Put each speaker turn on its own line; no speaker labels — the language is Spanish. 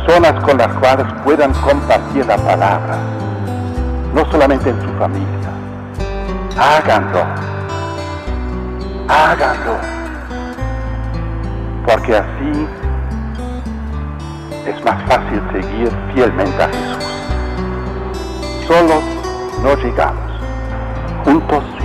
personas con las cuales puedan compartir la palabra, no solamente en su familia. Háganlo, porque así es más fácil seguir fielmente a Jesús. Solos no llegamos, juntos